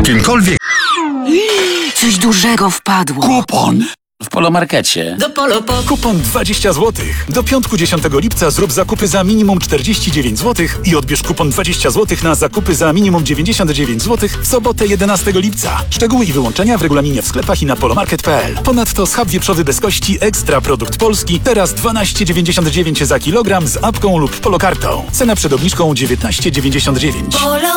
kimkolwiek. Coś dużego wpadło. Kupon! W Polomarkecie. Do Polopo. Kupon 20 zł. Do piątku 10 lipca zrób zakupy za minimum 49 zł i odbierz kupon 20 zł na zakupy za minimum 99 zł w sobotę 11 lipca. Szczegóły i wyłączenia w regulaminie w sklepach i na polomarket.pl. Ponadto schab wieprzowy bez kości Ekstra Produkt Polski teraz 12,99 za kilogram z apką lub polokartą. Cena przed obniżką 19,99.